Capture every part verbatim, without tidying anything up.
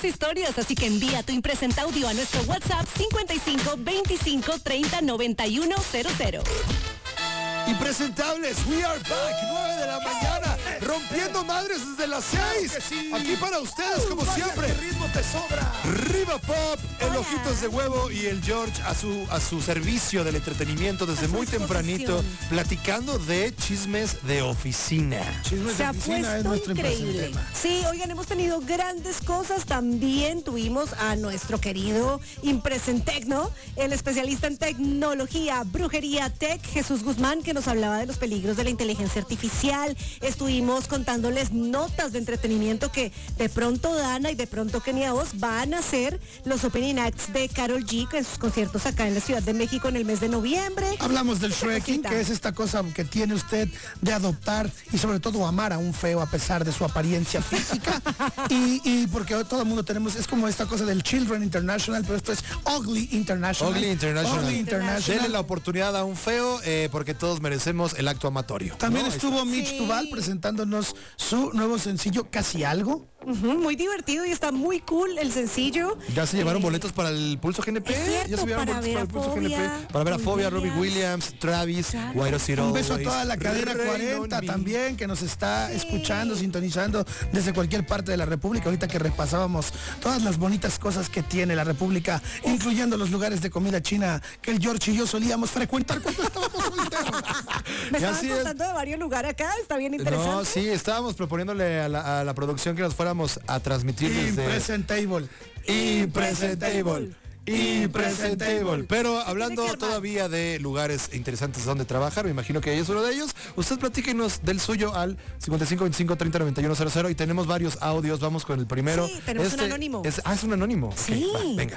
historias, así que envía tu impresenta audio a nuestro WhatsApp cincuenta y cinco veinticinco treinta noventa y uno cero cero. Impresentables, we are back, nueve de la mañana, rompiendo madres desde las seis. Claro que sí. Aquí para ustedes, como Vaya, siempre. ¿qué ritmo te sobra? Riva Pop, el Hola. Ojitos de Huevo y el George a su a su servicio del entretenimiento desde A su muy tempranito, disposición. platicando de chismes de oficina. Chismes Se de ha oficina es puesto nuestro increíble. impresentema. Sí, oigan, hemos tenido grandes cosas. También tuvimos a nuestro querido Impresentecno, el especialista en tecnología, brujería tech, Jesús Guzmán, que nos hablaba de los peligros de la inteligencia artificial. Estuvimos contándoles notas de entretenimiento que de pronto Dana y de pronto Kenia Oz van a hacer los opening acts de Karol G en sus conciertos acá en la Ciudad de México en el mes de noviembre. Hablamos del shrekking, cosita. que es esta cosa que tiene usted de adoptar y sobre todo amar a un feo a pesar de su apariencia física. y, y porque todo el mundo tenemos, es como esta cosa del Children International, pero esto es Ugly International. Ugly International. Ugly International. Denle la oportunidad a un feo eh, porque todos merecemos el acto amatorio. También ¿no? estuvo Mitch Sí. Duval presentándonos su nuevo sencillo, Casi Algo. Ujú, muy divertido y está muy cool el sencillo. Ya se llevaron Eh, boletos para el Pulso G N P. Es cierto, ya se llevaron para boletos ver a para el Pulso G N P. Fobia, Para ver a Fobia, Robbie Robbie Williams, Travis, Claro. White It Un beso a Always, toda la cadena Rain on cuarenta Me. también, que nos está Sí. escuchando, sintonizando desde cualquier parte de la República. Ahorita que repasábamos todas las bonitas cosas que tiene la República, incluyendo los lugares de comida china que el George y yo solíamos frecuentar cuando estábamos solteros. Me Y estaban así es. contando de varios lugares acá, está bien interesante. No, sí, estábamos proponiéndole a la, a la producción que nos fuéramos a transmitir desde Impresentable. Impresentable. Impresentable. Pero tiene hablando que armar. todavía de lugares interesantes donde trabajar, me imagino que ella es uno de ellos. Usted platíquenos del suyo al cincuenta y cinco veinticinco treinta noventa y uno cero cero y tenemos varios audios. Vamos con el primero. Sí, tenemos un anónimo. Es, ah, es un anónimo. Ok, Sí. va, venga.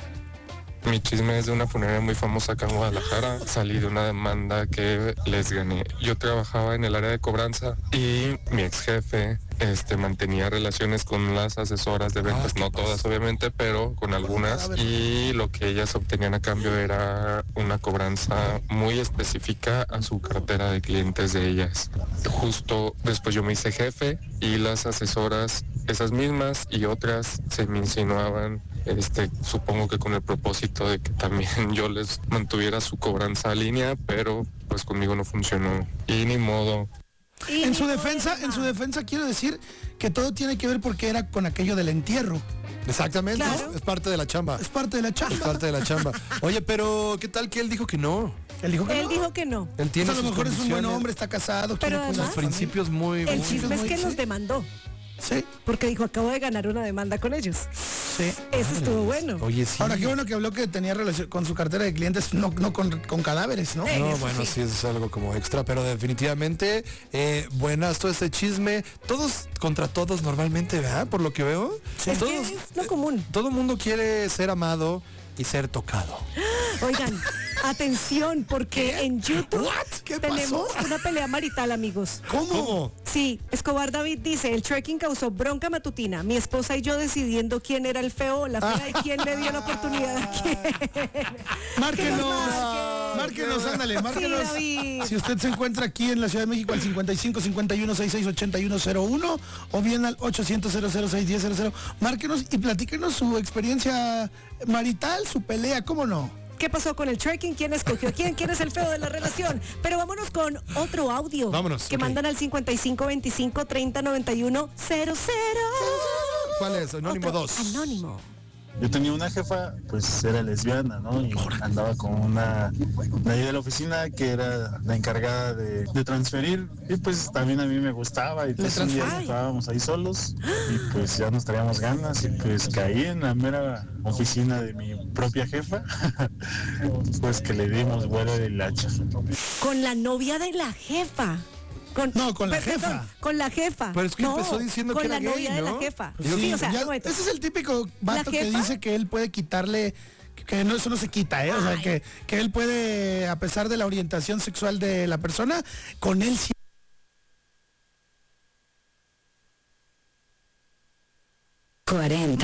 Mi chisme es de una funeraria muy famosa acá en Guadalajara. Salí de una demanda que les gané. Yo trabajaba en el área de cobranza y mi ex jefe este, mantenía relaciones con las asesoras de ventas, Ah, no ¿qué todas pasa? obviamente, pero con algunas. Y lo que ellas obtenían a cambio era una cobranza muy específica a su cartera de clientes de ellas. Justo después yo me hice jefe y las asesoras, esas mismas y otras, se me insinuaban, este, supongo que con el propósito de que también yo les mantuviera su cobranza a línea, pero pues conmigo no funcionó. Y ni modo. Y En ni su modo, defensa, en su defensa quiero decir que todo tiene que ver porque era con aquello del entierro. Exactamente. Claro. Es parte de la chamba. Es parte de la Es chamba. parte de la chamba. Oye, pero ¿qué tal que él dijo que no? Él dijo que Él no. dijo que no. Él tiene Pues a lo sus mejor es un buen condiciones, hombre, está casado. Pero quiere cuidar además- a sus su familia. principios muy, El muy- chisme es que sí. los demandó, Sí, porque dijo, acabo de ganar una demanda con ellos. sí. Eso estuvo bueno. Oye, sí. Ahora, qué bueno que habló que tenía relación con su cartera de clientes, no, no con, con cadáveres, ¿no? Eh. No, Eso bueno, sí. sí, eso es algo como extra, pero definitivamente, eh, buenas, todo este chisme, todos contra todos normalmente, ¿verdad? Por lo que veo. Es todos, que es lo común. Todo el mundo quiere ser amado y ser tocado. Oigan, atención, porque en YouTube What? ¿Qué tenemos pasó? una pelea marital, amigos. ¿Cómo? Sí, Escobar David dice, el trekking causó bronca matutina. Mi esposa y yo decidiendo quién era el feo o la fea y quién le dio la oportunidad a quién. Márquenos, Que nos marquen. márquenos, ándale, márquenos. David. Si usted se encuentra aquí en la Ciudad de México al cincuenta y cinco cincuenta y uno sesenta y seis ochenta y uno cero uno o bien al ochocientos cero cero seis diez cero cero, márquenos y platíquenos su experiencia marital, su pelea, ¿cómo no? ¿Qué pasó con el trekking? ¿Quién escogió a quién? ¿Quién es el feo de la relación? Pero vámonos con otro audio. Vámonos, Que ok. mandan al cincuenta y cinco veinticinco treinta noventa y uno cero cero. ¿Cuál es? Anónimo Otro dos. Anónimo. Yo tenía una jefa, pues era lesbiana, ¿no? Y andaba con una de ahí de la oficina que era la encargada de, de transferir. Y pues también a mí me gustaba. Y pues un día transfer- estábamos ahí solos y pues ya nos traíamos ganas. Y pues caí en la mera oficina de mi propia jefa. Pues que le dimos vuelo del hacha. Con la novia de la jefa. Con, No, con la perdón, jefa. Con la jefa. Pero es que No, empezó diciendo con que era la gay, novia de ¿no? la jefa. Pues sí, sí, o sea, ya- un momento. ese es el típico vato ¿La que jefa? dice que él puede quitarle, que no, eso no se quita, ¿eh? O sea, Ay. que, que él puede, a pesar de la orientación sexual de la persona, con él sí. cuarenta.